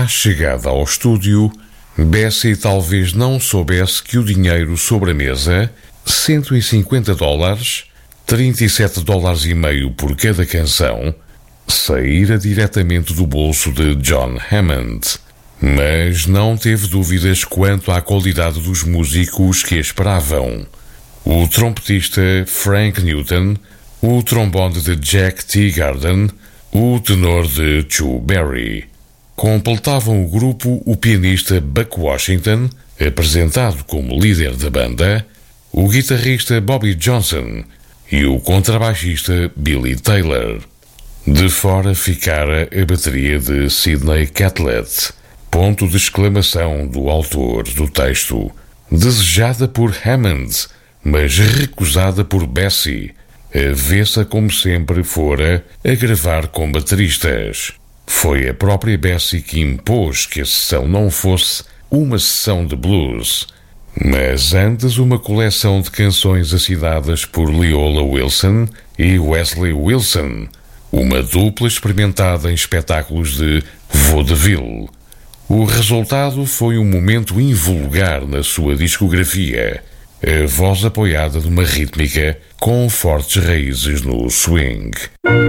À chegada ao estúdio, Bessie talvez não soubesse que o dinheiro sobre a mesa, $150, $37,5 por cada canção, saíra diretamente do bolso de John Hammond. Mas não teve dúvidas quanto à qualidade dos músicos que a esperavam. O trompetista Frank Newton, o trombone de Jack Teagarden, o tenor de Chu Berry. Completavam o grupo o pianista Buck Washington, apresentado como líder da banda, o guitarrista Bobby Johnson e o contrabaixista Billy Taylor. De fora ficara a bateria de Sidney Catlett, ponto de exclamação do autor do texto, desejada por Hammond, mas recusada por Bessie, avessa como sempre fora a gravar com bateristas. Foi a própria Bessie que impôs que a sessão não fosse uma sessão de blues, mas antes uma coleção de canções assinadas por Leola Wilson e Wesley Wilson, uma dupla experimentada em espetáculos de vaudeville. O resultado foi um momento invulgar na sua discografia, a voz apoiada numa rítmica com fortes raízes no swing.